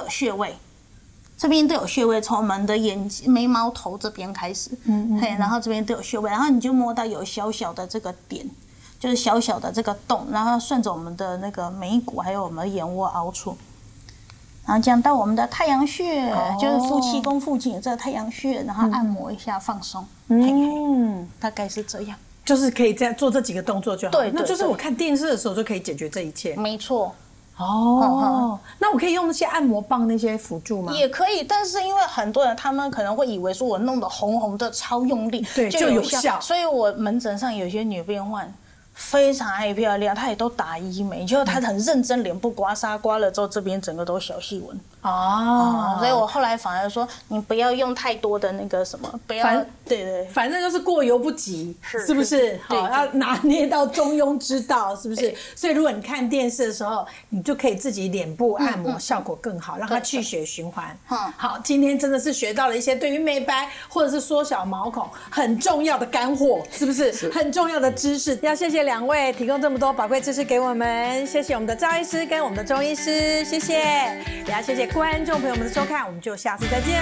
有穴位。这边都有穴位，从我们的眼睛、眉毛头这边开始，然后这边都有穴位，然后你就摸到有小小的这个点，就是小小的这个洞，然后顺着我们的那个眉骨还有我们的眼窝凹处，然后讲到我们的太阳穴，就是夫妻宫附近有这个太阳穴，然后按摩一下放松，大概是这样。 就是可以这样做这几个动作就好。 对， 那就是我看电视的时候就可以解决这一切。 没错。 那我可以用那些按摩棒那些辅助吗？ 也可以，但是因为很多人他们可能会以为说我弄得红红的超用力， 对，就有效。 所以我门诊上有些女病患非常爱漂亮，她也都打医美，就她很认真，脸部刮痧，刮了之后这边整个都小细纹。所以我后来反而说，你不要用太多的那个什么，不要，对， 反正就是过犹不及，是不是？好，要拿捏到中庸之道，是不是？所以如果你看电视的时候，你就可以自己脸部按摩，效果更好，让它去血循环。好，今天真的是学到了一些对于美白或者是缩小毛孔很重要的干货，是不是？很重要的知识，要谢谢2位提供这么多宝贵知识给我们，谢谢我们的赵医师跟我们的钟医师，谢谢，也要谢谢观众朋友们的收看，我们就下次再见。